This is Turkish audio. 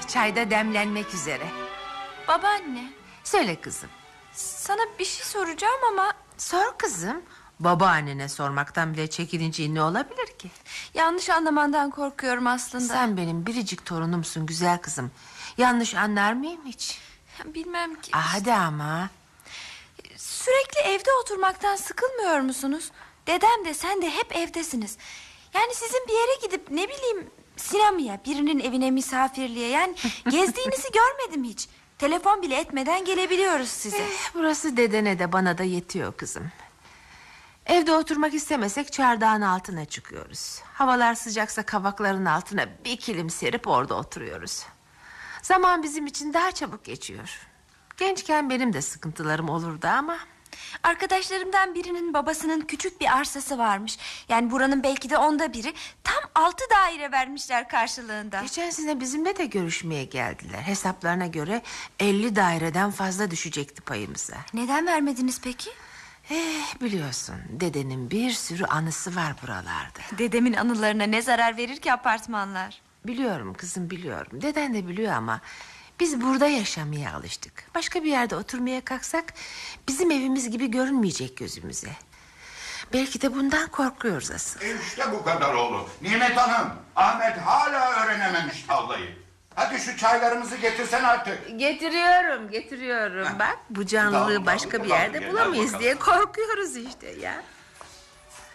çay da demlenmek üzere. Babaanne. Söyle kızım. Sana bir şey soracağım ama... Sor kızım. Babaannene sormaktan bile çekilince ne olabilir ki? Yanlış anlamandan korkuyorum aslında. Sen benim biricik torunumsun güzel kızım. Yanlış anlar mıyım hiç? Bilmem ki. Hadi ama. Sürekli evde oturmaktan sıkılmıyor musunuz? Dedem de sen de hep evdesiniz. Yani sizin bir yere gidip ne bileyim sinemaya, birinin evine misafirliğe, yani gezdiğinizi görmedim hiç. Telefon bile etmeden gelebiliyoruz size. Burası dedene de bana da yetiyor kızım. Evde oturmak istemesek çardağın altına çıkıyoruz. Havalar sıcaksa kavakların altına bir kilim serip orada oturuyoruz. Zaman bizim için daha çabuk geçiyor. Gençken benim de sıkıntılarım olurdu ama... Arkadaşlarımdan birinin babasının küçük bir arsası varmış. Yani buranın belki de 1/10. Tam 6 daire vermişler karşılığında. Geçen sene bizimle de görüşmeye geldiler. Hesaplarına göre 50 daireden fazla düşecekti payımıza. Neden vermediniz peki? Biliyorsun dedenin bir sürü anısı var buralarda. Dedemin anılarına ne zarar verir ki apartmanlar? Biliyorum kızım, biliyorum. Deden de biliyor ama biz burada yaşamaya alıştık. Başka bir yerde oturmaya kalksak bizim evimiz gibi görünmeyecek gözümüze. Belki de bundan korkuyoruz asıl. İşte bu kadar oğlum. Nimet Hanım, Ahmet hala öğrenememiş tavlayı. Hadi şu çaylarımızı getirsen artık. Getiriyorum. Bak bu canlılığı Tamam, başka bir tamam, yerde gel, bulamayız hadi diye korkuyoruz işte ya.